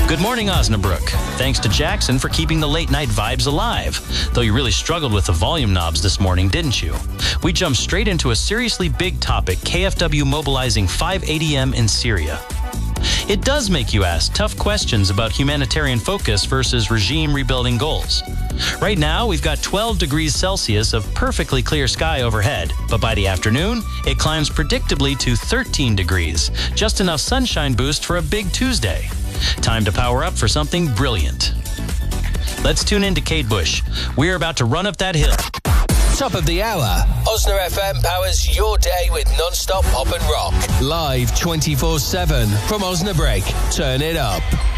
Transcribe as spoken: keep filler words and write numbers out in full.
Good morning, Osnabrück. Thanks to Jackson for keeping the late night vibes alive. Though you really struggled with the volume knobs this morning, didn't you? We jumped straight into a seriously big topic, K F W mobilizing five A D M in Syria. It does make you ask tough questions about humanitarian focus versus regime rebuilding goals. Right now, we've got twelve degrees Celsius of perfectly clear sky overhead, but by the afternoon, it climbs predictably to thirteen degrees, just enough sunshine boost for a big Tuesday. Time to power up for something brilliant. Let's tune in to Kate Bush. We're about to run up that hill. Top of the hour. Osna F M powers your day with non-stop pop and rock. Live twenty-four seven from Osnabrück. Turn it up.